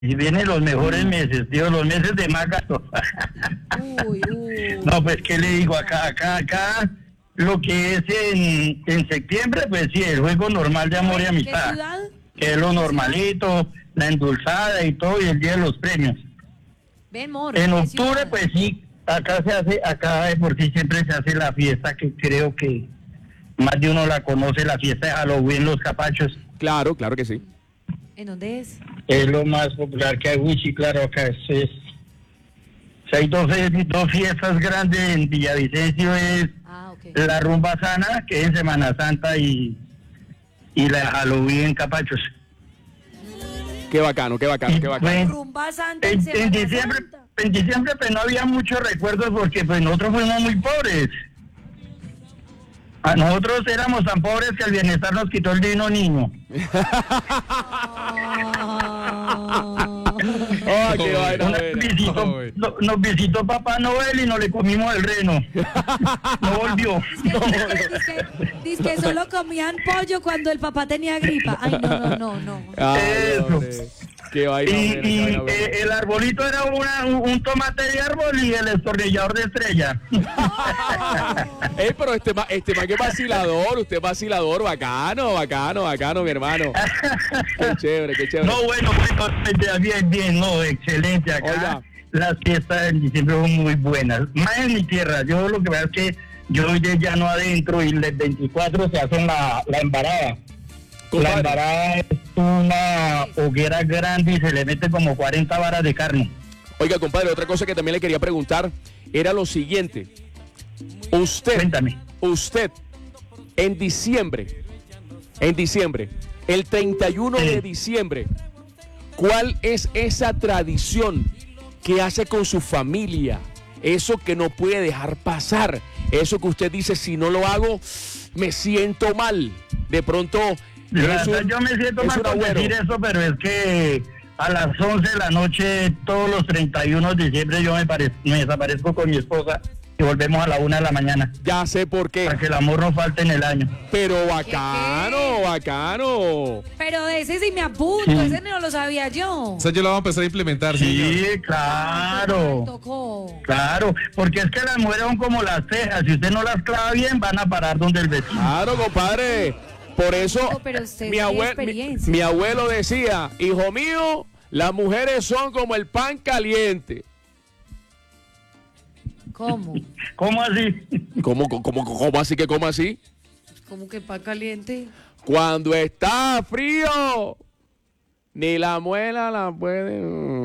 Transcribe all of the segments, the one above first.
Y vienen los mejores meses, tío, los meses de más gasto. Uy. No, pues, ¿qué le digo? Acá, lo que es en septiembre, pues sí, el juego normal de amor y ¿Qué amistad. ciudad? Que es lo normalito, la endulzada y todo, y el día de los premios. Ven, Mor. En ¿qué octubre, ciudad? pues sí, acá de por sí siempre se hace la fiesta, que creo que más de uno la conoce, la fiesta de Halloween, Los Capachos. Claro, claro que sí. ¿En dónde es? Es lo más popular que hay, sí, claro, acá hay dos fiestas grandes en Villavicencio, es Ah, ok. la Rumba Sana, que es en Semana Santa, y la Halloween en Capachos. Qué bacano, qué bacano, qué bacano. Bueno, Rumba Santa en Semana diciembre, Santa. en diciembre pues no había muchos recuerdos porque pues nosotros fuimos muy pobres. Nosotros éramos tan pobres que el bienestar nos quitó el divino niño. Oh, qué vaina Una buena. nos visitó Papá Noel y nos le comimos el reno. No volvió. Dice que solo comían pollo cuando el papá tenía gripa. Ay, no. Ay, Eso. hombre. Qué vaina buena, qué vaina buena. El arbolito era un tomate de árbol y el destornillador de estrella. Pero este man que vacilador, usted es vacilador, bacano, mi hermano. Qué chévere, qué chévere. No, bueno, bien, no, excelente. Acá Oiga. las fiestas en diciembre son muy buenas. Más en mi tierra, yo lo que veo es que yo voy de llano adentro y el 24 se hacen la embarada. Compadre. La embarada es una hoguera grande y se le mete como 40 varas de carne. Oiga, compadre, otra cosa que también le quería preguntar era lo siguiente. Cuéntame. Usted, en diciembre, el 31 Sí. de diciembre, ¿cuál es esa tradición que hace con su familia? Eso que no puede dejar pasar. Eso que usted dice, si no lo hago, me siento mal. De pronto, Yo me siento mal por decir eso, pero es que a las 11 de la noche, todos los 31 de diciembre, yo me desaparezco con mi esposa y volvemos a la 1 de la mañana. Ya sé por qué. Para que el amor no falte en el año. Pero bacano. Pero ese sí me apunto, ese no lo sabía yo. O sea, yo lo voy a empezar a implementar, Sí, señor. claro. Tocó. Claro, porque es que las mujeres son como las cejas. Si usted no las clava bien, van a parar donde el vecino. Claro, compadre. Por eso No, pero usted mi, tiene experiencia. mi abuelo decía, hijo mío, las mujeres son como el pan caliente. ¿Cómo? ¿Cómo así? ¿Cómo así que cómo así? ¿Cómo que pan caliente? Cuando está frío, ni la muela la puede.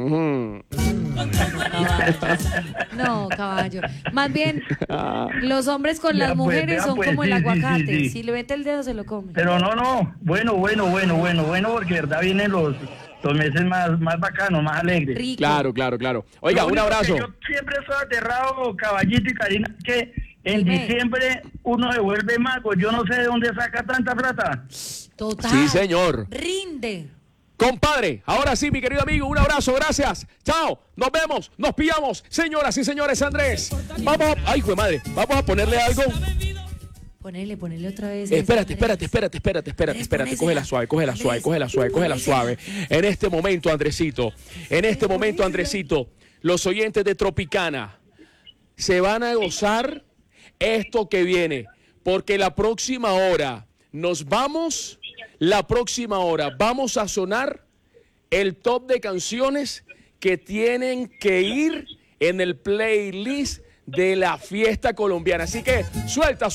No, caballo. Más bien, los hombres con Ya, las pues, mujeres vea, son pues, como el sí, sí, aguacate. sí. Si le mete el dedo, se lo come. Pero no. Bueno, porque de verdad vienen los meses más bacanos, más alegres. Rico. Claro. Oiga, Lo un único abrazo. que yo siempre estoy aterrado, Caballito y Karina, que en Dime. diciembre uno se vuelve mago. Yo no sé de dónde saca tanta plata. Total. Sí, señor. Rinde. Compadre, ahora sí, mi querido amigo, un abrazo, gracias. Chao, nos vemos, nos pillamos. Señoras y señores, Andrés. Ay, hijo de madre, vamos a ponerle algo. Ponele otra vez. Espérate. Ponésela. Cógela suave. En este momento, Andresito, los oyentes de Tropicana se van a gozar esto que viene. Porque la próxima hora vamos a sonar el top de canciones que tienen que ir en el playlist de la fiesta colombiana. Así que suelta